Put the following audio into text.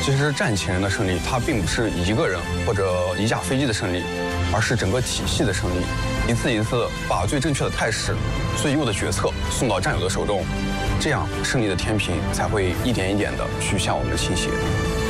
其实战前人的胜利，它并不是一个人或者一架飞机的胜利，而是整个体系的胜利。一次一次把最正确的态势、最优的决策送到战友的手中，这样胜利的天平才会一点一点的去向我们倾斜。